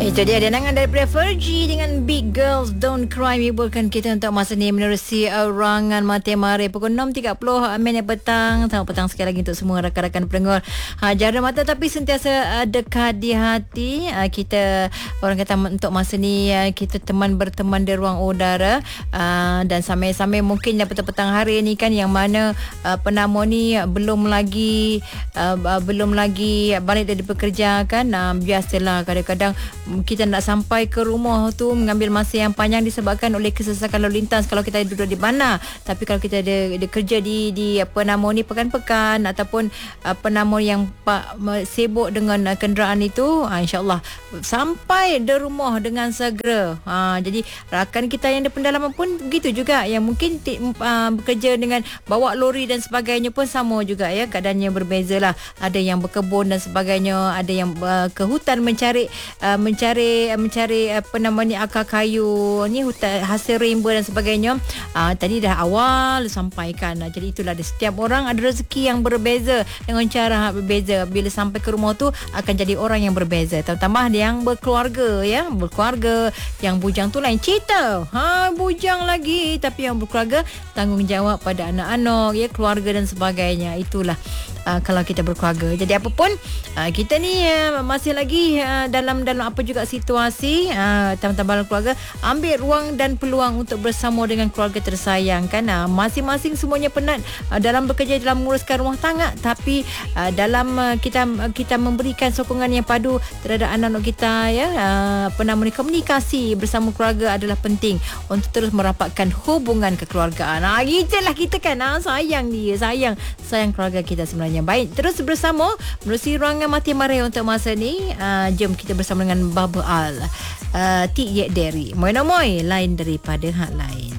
Itu dia denangan daripada Fergie dengan Big Girls Don't Cry hiburkan kita untuk masa ni menerusi Rangan Mati Mari pukul 6.30 minit petang. Selamat petang sekali lagi untuk semua rakan-rakan pendengar. Jarak mata tapi sentiasa dekat di hati. Kita orang kata untuk masa ni kita berteman di ruang udara, dan sambil-sambil mungkin petang-petang hari ni kan yang mana penama ni belum lagi balik dari bekerja kan. Biasalah kadang-kadang kita nak sampai ke rumah tu mengambil masa yang panjang disebabkan oleh kesesakan lalu lintas kalau kita duduk di mana. Tapi kalau kita ada kerja di pekan-pekan ataupun yang sibuk dengan kenderaan itu, insya-Allah sampai di rumah dengan segera. Jadi rakan kita yang di pendalaman pun begitu juga, yang mungkin bekerja dengan bawa lori dan sebagainya pun sama juga ya, keadaannya berbezalah. Ada yang berkebun dan sebagainya, ada yang ke hutan mencari akar kayu ni, hutan hasil rimba dan sebagainya. Tadi dah awal sampaikan. Jadi itulah, setiap orang ada rezeki yang berbeza dengan cara berbeza. Bila sampai ke rumah tu akan jadi orang yang berbeza. Tambah yang berkeluarga ya, yang bujang tu lain cerita. Bujang lagi, tapi yang berkeluarga tanggungjawab pada anak-anak ya, keluarga dan sebagainya. Itulah kalau kita berkeluarga. Jadi apapun kita ni masih lagi dalam apa juga situasi, teman-teman keluarga ambil ruang dan peluang untuk bersama dengan keluarga tersayang kan. Masing-masing semuanya penat dalam bekerja, dalam menguruskan rumah tangga, tapi dalam kita memberikan sokongan yang padu terhadap anak-anak kita ya. Komunikasi bersama keluarga adalah penting untuk terus merapatkan hubungan kekeluargaan. Gitulah kita kan, sayang keluarga kita sebenarnya. Baik, terus bersama menerusi Rangan Mati Mari untuk masa ni. Jom kita bersama dengan Baba Al, Tik Yek Deri. Moy lain daripada hak lain.